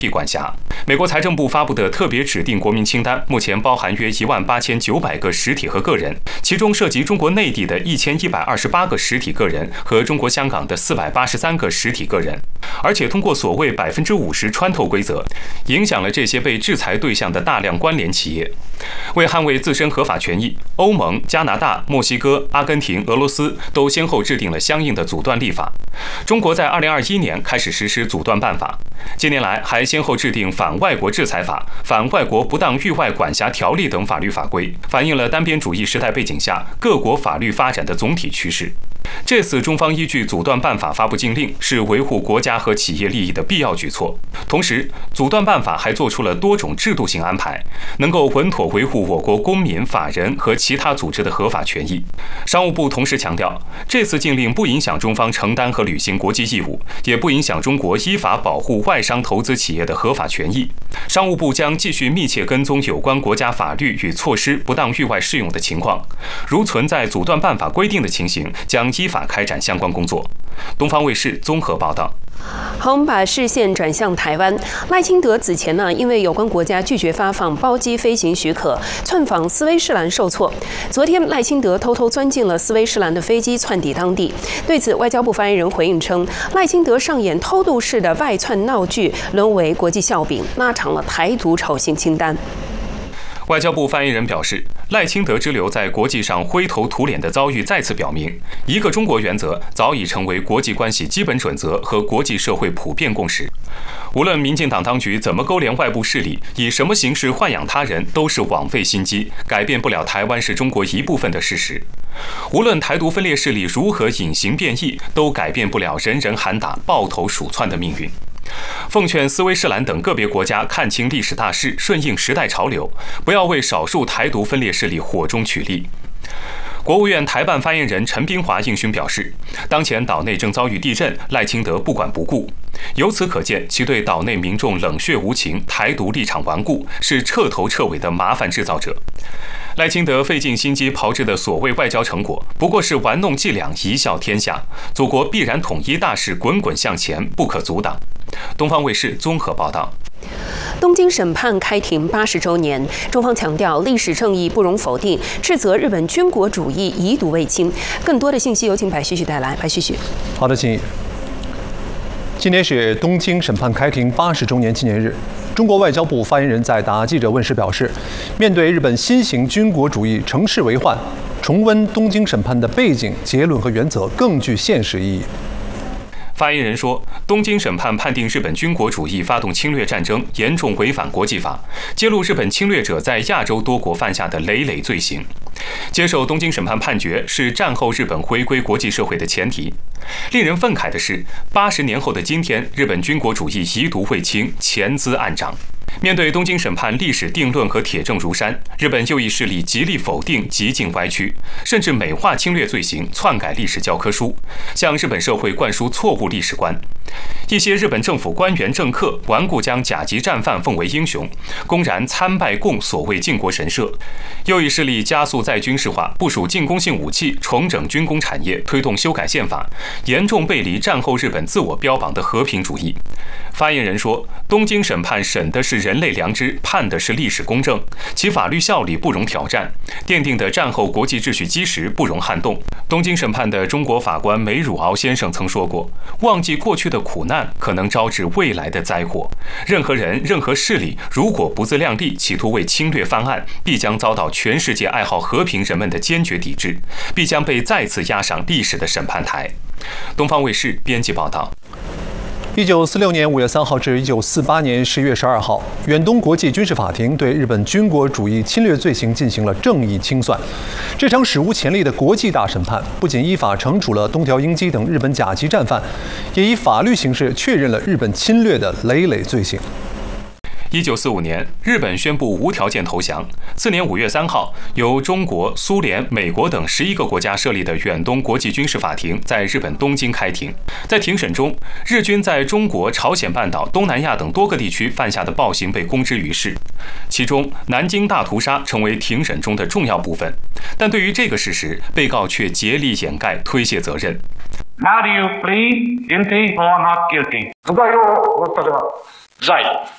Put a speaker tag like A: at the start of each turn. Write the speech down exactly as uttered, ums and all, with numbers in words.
A: 管辖。美国财政部发布的特别指定国民清单，目前包含约一万八千九百个实体和个人，其中涉及中国内地的一千一百二十八个实体个人和中国香港的四百八十三个实体个人。而且通过所谓百分之五十穿透规则，影响了这些被制裁对象的大量关联企业。为捍卫自身合法权益，欧盟、加拿大、墨西哥、阿根廷、俄罗斯都先后制定了相应的阻断立法。中国在二零二一年开始实施阻断办法，近年来还先后制定反外国制裁法、反外国不当域外管辖条例等法律法规，反映了单边主义时代背景下各国法律发展的总体趋势。这次中方依据阻断办法发布禁令，是维护国家和企业利益的必要举措。同时，阻断办法还做出了多种制度性安排，能够稳妥维护我国公民、法人和其他组织的合法权益。商务部同时强调，这次禁令不影响中方承担和履行国际义务，也不影响中国依法保护外商投资企业的合法权益。商务部将继续密切跟踪有关国家法律与措施不当域外适用的情况，如存在阻断办法规定的情形，将依法开展相关工作。东方卫视综合报道。
B: 好，我们把视线转向台湾。赖清德此前呢，因为有关国家拒绝发放包机飞行许可，窜访斯威士兰受挫。昨天，赖清德偷偷钻进了斯威士兰的飞机，窜抵当地。对此，外交部发言人回应称，赖清德上演偷渡式的外窜闹剧，沦为国际笑柄，拉长了台独丑行清单。
A: 外交部发言人表示，赖清德之流在国际上灰头土脸的遭遇再次表明，一个中国原则早已成为国际关系基本准则和国际社会普遍共识。无论民进党当局怎么勾连外部势力，以什么形式豢养他人，都是枉费心机，改变不了台湾是中国一部分的事实。无论台独分裂势力如何隐形变异，都改变不了人人喊打、抱头鼠窜的命运。奉劝斯威士兰等个别国家看清历史大势，顺应时代潮流，不要为少数台独分裂势力火中取栗。国务院台办发言人陈斌华应询表示，当前岛内正遭遇地震，赖清德不管不顾，由此可见其对岛内民众冷血无情，台独立场顽固，是彻头彻尾的麻烦制造者。赖清德费尽心机炮制的所谓外交成果，不过是玩弄伎俩，贻笑天下。祖国必然统一大势滚滚向前，不可阻挡。东方卫视综合报道。
B: 东京审判开庭八十周年，中方强调历史正义不容否定，斥责日本军国主义以毒卫青。更多的信息有请白旭旭带来。白旭旭，
C: 好的，请。今天是东京审判开庭八十周年纪念日。中国外交部发言人在答记者问时表示，面对日本新型军国主义乘势为患，重温东京审判的背景、结论和原则更具现实意义。
A: 发言人说，东京审判判定日本军国主义发动侵略战争，严重违反国际法，揭露日本侵略者在亚洲多国犯下的累累罪行。接受东京审判判决是战后日本回归国际社会的前提。令人愤慨的是，八十年后的今天，日本军国主义遗毒未清，潜滋暗长。面对东京审判历史定论和铁证如山，日本右翼势力极力否定、极尽歪曲，甚至美化侵略罪行，篡改历史教科书，向日本社会灌输错误历史观。一些日本政府官员政客顽固将甲级战犯奉为英雄，公然参拜供所谓靖国神社。右翼势力加速再军事化，部署进攻性武器，重整军工产业，推动修改宪法，严重背离战后日本自我标榜的和平主义。发言人说，东京审判审的是人类良知，判的是历史公正，其法律效力不容挑战，奠定的战后国际秩序基石不容撼动。东京审判的中国法官梅汝敖先生曾说过，忘记过去的苦难可能招致未来的灾祸。任何人、任何势力如果不自量力，企图为侵略翻案，必将遭到全世界爱好和平人们的坚决抵制，必将被再次押上历史的审判台。东方卫视编辑报道。
C: 一九四六年五月三号至一九四八年十月十二号，远东国际军事法庭对日本军国主义侵略罪行进行了正义清算。这场史无前例的国际大审判，不仅依法惩处了东条英机等日本甲级战犯，也以法律形式确认了日本侵略的累累罪行。
A: 一九四五年，日本宣布无条件投降。次年五月三号，由中国、苏联、美国等十一个国家设立的远东国际军事法庭在日本东京开庭。在庭审中，日军在中国、朝鲜半岛、东南亚等多个地区犯下的暴行被公之于世，其中南京大屠殺成为庭审中的重要部分。但对于这个事实，被告却竭力掩盖、推卸责任。
D: Now do you plead guilty or not guilty?
E: 部外を持ったでは、
D: 在。